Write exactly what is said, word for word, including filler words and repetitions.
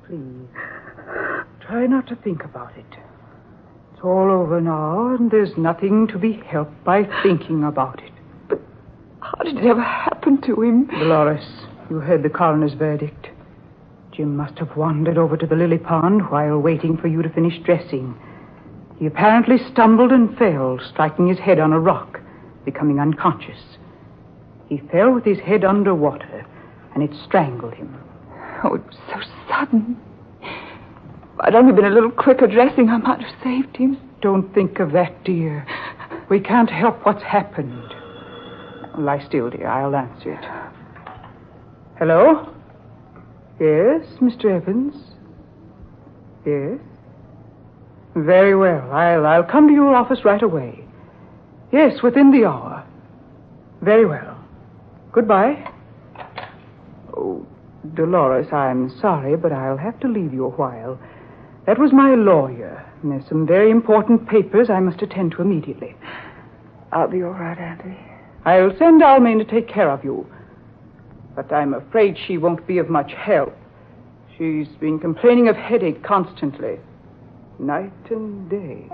please. Try not to think about it. It's all over now, and there's nothing to be helped by thinking about it. But how did it ever happen to him? Dolores, you heard the coroner's verdict. Jim must have wandered over to the lily pond while waiting for you to finish dressing. He apparently stumbled and fell, striking his head on a rock, becoming unconscious. He fell with his head underwater, and it strangled him. Oh, it was so sudden. If I'd only been a little quicker dressing, I might have saved him. Don't think of that, dear. We can't help what's happened. Lie still, dear. I'll answer it. Hello? Yes, Mister Evans? Yes? Very well. I'll, I'll come to your office right away. Yes, within the hour. Very well. Goodbye. Oh, Dolores, I'm sorry, but I'll have to leave you a while. That was my lawyer, and there's some very important papers I must attend to immediately. I'll be all right, Auntie. I'll send Almain to take care of you. But I'm afraid she won't be of much help. She's been complaining of headache constantly, night and day.